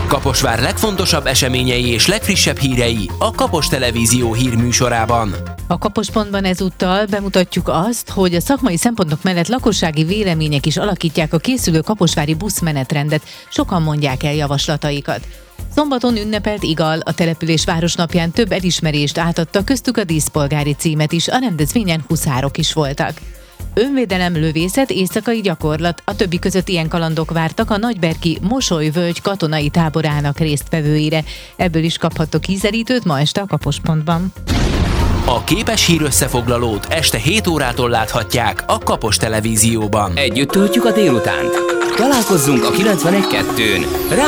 Kaposvár legfontosabb eseményei és legfrissebb hírei a Kapos Televízió hírműsorában. A Kapospontban ezúttal bemutatjuk azt, hogy a szakmai szempontok mellett lakossági vélemények is alakítják a készülő kaposvári buszmenetrendet, sokan mondják el javaslataikat. Szombaton ünnepelt Igal, a település városnapján több elismerést átadta, köztük a díszpolgári címet is, a rendezvényen huszárok is voltak. Önvédelem, lövészet, éjszakai gyakorlat, a többi között ilyen kalandok vártak a Nagyberki Mosolyvölgy katonai táborának résztvevőire. Ebből is kaphattok ízelítőt ma este a Kapospontban. A képes hírösszefoglalót este 7 órától láthatják a Kapos Televízióban. Együtt töltjük a délutánt. Találkozzunk a 91.2-n.